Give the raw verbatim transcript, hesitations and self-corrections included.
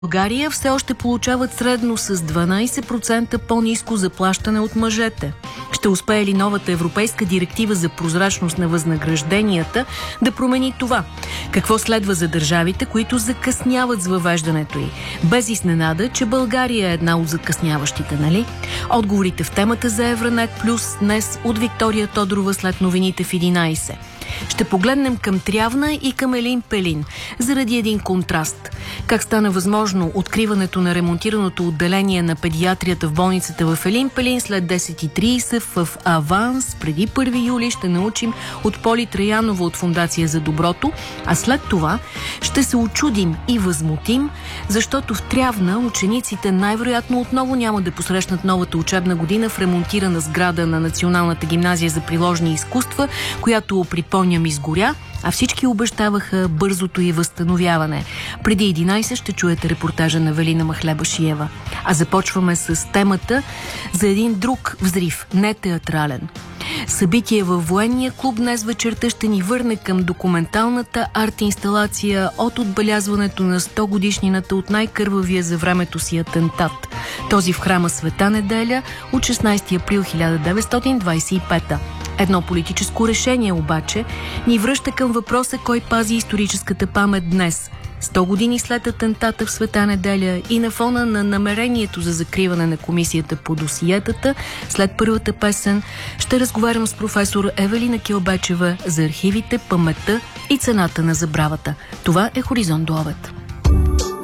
България все още получават средно с дванайсет процента по-ниско заплащане от мъжете. Ще успее ли новата европейска директива за прозрачност на възнагражденията да промени това? Какво следва за държавите, които закъсняват с въвеждането й? Без изненада, че България е една от закъсняващите, нали? Отговорите в темата за Евронет Плюс днес от Виктория Тодорова след новините в единайсет. Ще погледнем към Трявна и към Елин Пелин, заради един контраст. Как стана възможно откриването на ремонтираното отделение на педиатрията в болницата в Елин Пелин след десет и трийсет в аванс преди първи юли ще научим от Поли Траянова от Фондация за доброто, а след това ще се очудим и възмутим, защото в Трявна учениците най-вероятно отново няма да посрещнат новата учебна година в ремонтирана сграда на Националната гимназия за приложни изкуства, която, припомням, изгоря, а всички обещаваха бързото й възстановяване. Преди единайсет ще чуете репортажа на Велина Махлебашиева. А започваме с темата за един друг взрив, не театрален. Събитие във военния клуб днес вечерта ще ни върне към документалната арт-инсталация от отбелязването на сто годишнината от най-кървавия за времето си атентат. Този в храма Света неделя от шестнайсети април хиляда деветстотин двайсет и пета. Едно политическо решение обаче ни връща към въпроса кой пази историческата памет днес. сто години след атентата в Света неделя и на фона на намерението за закриване на комисията по досиетата, след първата песен ще разговарям с професор Евелина Келбечева за архивите, паметта и цената на забравата. Това е Хоризонт до обед.